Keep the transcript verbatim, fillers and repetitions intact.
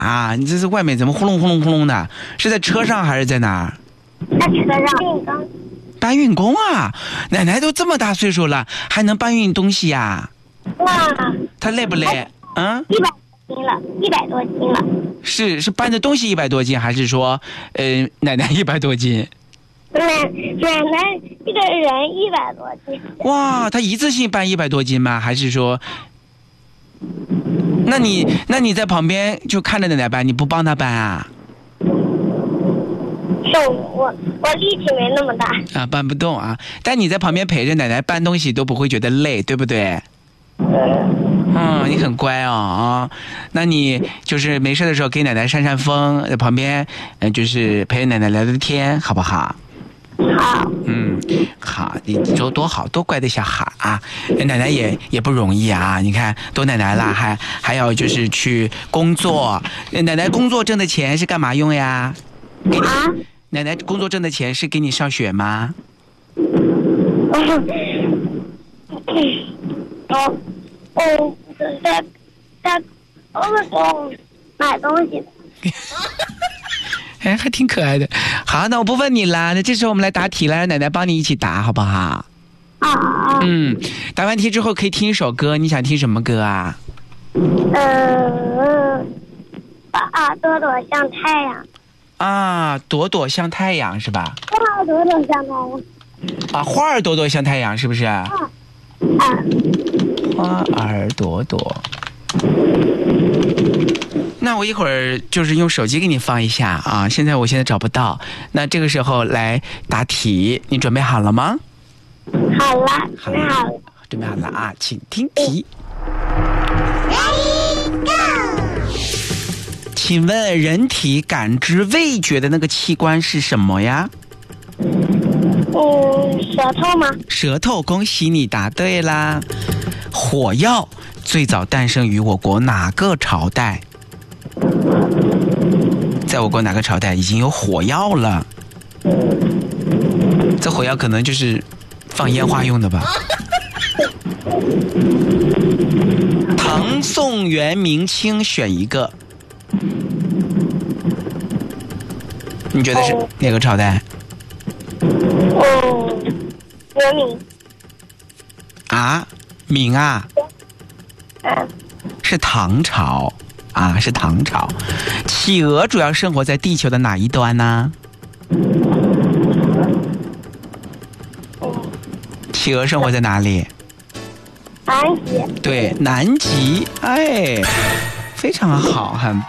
啊？你这是外面怎么呼隆呼隆呼隆的？是在车上还是在哪儿？ 在车上。 搬运工啊！奶奶都这么大岁数了，还能搬运东西呀、 啊？哇！ 她累不累？嗯？ 一百多斤了，一百多斤了。 是是搬的东西一百多斤，还是说，呃，奶奶一百多斤？ 奶奶奶一个人一百多斤。 哇，她一次性搬一百多斤吗？还是说？那你那你在旁边就看着奶奶搬，你不帮她搬啊？ 是我我力气没那么大啊，搬不动啊。但你在旁边陪着奶奶搬东西都不会觉得累，对不对？嗯，你很乖哦啊。那你就是没事的时候给奶奶扇扇风，在旁边嗯、呃，就是陪奶奶聊聊天，好不好？ 好。 嗯，好，你说多好多乖的小孩啊！奶奶也也不容易啊，你看多奶奶了，还还要就是去工作。奶奶工作挣的钱是干嘛用呀？ 啊？ 奶奶工作挣的钱是给你上学吗？ 哦，哦，在在哦买东西。 哎，还挺可爱的。好，那我不问你了，那这时候我们来答题了，让奶奶帮你一起答，好不好？ 啊。 嗯，答完题之后可以听一首歌，你想听什么歌啊？ 呃，啊，朵朵像太阳。 啊，朵朵像太阳是吧？ 花儿朵朵像太阳。 啊，花儿朵朵像太阳是不是？啊。 啊。 花儿朵朵。那我一会儿就是用手机给你放一下啊，现在我现在找不到。那这个时候来答题，你准备好了吗？ 好了，准备好了。 准备好了啊，请听题。请问人体感知味觉的那个器官是什么呀？ 嗯，舌头吗？ 舌头，恭喜你答对啦。火药最早诞生于我国哪个朝代？在我国哪个朝代已经有火药了？这火药可能就是放烟花用的吧。唐宋元明清选一个，你觉得是哪个朝代？ 哦，元明。 啊，明啊？ 嗯， 是唐朝啊，是唐朝。企鹅主要生活在地球的哪一端呢？企鹅生活在哪里？ 南极。 对，南极。哎，非常好，很